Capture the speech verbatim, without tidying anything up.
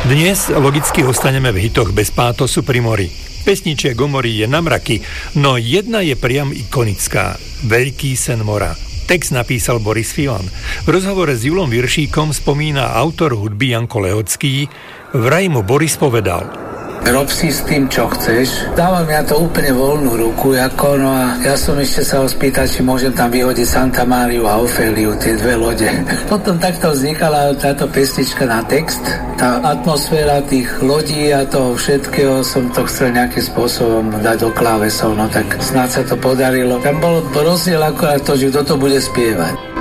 Dnes logicky ostaneme v hitoch bez pátosu pri mori. Pesničiek o mori je na mraky, no jedna je priam ikonická. Veľký sen mora. Text napísal Boris Filan. V rozhovore s Julom Viršíkom spomína autor hudby Janko Lehocký. Vraj mu Boris povedal: rob si s tým, čo chceš. Dávam ja to úplne voľnú ruku, ako, no a ja som ešte sa ho spýtal, či môžem tam vyhodiť Santa Máriu a Oféliu, tie dve lode. Potom takto vznikala táto pesnička na text. Tá atmosféra tých lodí a toho všetkého som to chcel nejakým spôsobom dať do klávesov, no tak snáď sa to podarilo. Tam bol rozdiel akorát to, že kto to bude spievať.